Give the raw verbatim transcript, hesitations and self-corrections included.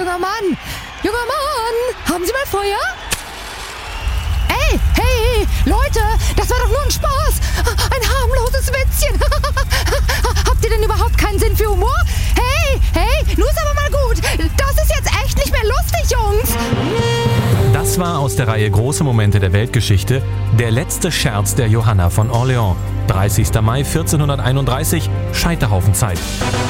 junger Mann! Junger Mann! Haben Sie mal Feuer? Ey, hey, Leute, das war doch nur ein Spaß! Ein harmloses Witzchen! Habt ihr denn überhaupt keinen Sinn für Humor? Hey, hey, nun ist aber mal gut! Das ist jetzt echt nicht mehr lustig, Jungs! Das war aus der Reihe Große Momente der Weltgeschichte der letzte Scherz der Johanna von Orleans. dreißigster Mai vierzehnhunderteinunddreißig, Scheiterhaufenzeit.